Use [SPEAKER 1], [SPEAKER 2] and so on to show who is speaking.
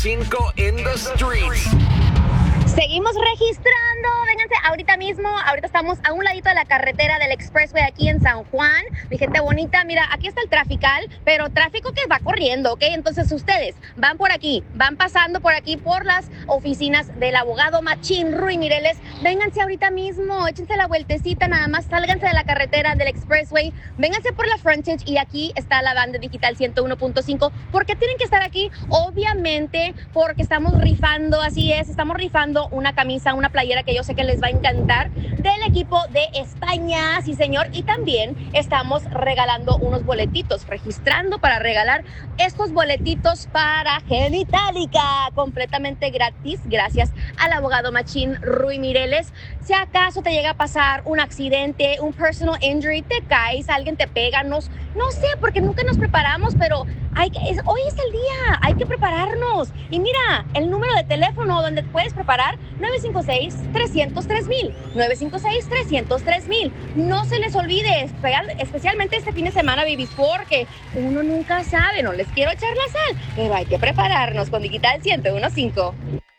[SPEAKER 1] 101.5 in the streets.
[SPEAKER 2] Seguimos registrando, vénganse ahorita mismo, ahorita estamos a un ladito de la carretera del Expressway aquí en San Juan. Mi gente bonita, mira, aquí está el trafical, pero tráfico que va corriendo, ¿ok? Entonces ustedes van por aquí, van pasando por aquí por las oficinas del abogado Machín Ruy Mireles. Vénganse ahorita mismo, échense la vueltecita, nada más sálganse de la carretera del Expressway, vénganse por la frontage y aquí está la banda digital 101.5. ¿Por qué tienen que estar aquí? Obviamente porque estamos rifando, así es, estamos rifando una camisa, una playera que yo sé que les va a encantar del equipo de España, sí señor, y también estamos regalando unos boletitos, registrando para regalar estos boletitos para Genitalica, completamente gratis, gracias al abogado Machín Ruy Mireles. Si acaso te llega a pasar un accidente, un personal injury, te caes, alguien te pega, no sé, porque nunca nos preparamos, pero hoy es el día, hay que prepararnos. Y mira, el número de teléfono donde puedes preparar, 956-303,000, 956-303,000. No se les olvide, especialmente este fin de semana, babies, porque uno nunca sabe, no les quiero echar la sal, pero hay que prepararnos con Digital 101.5.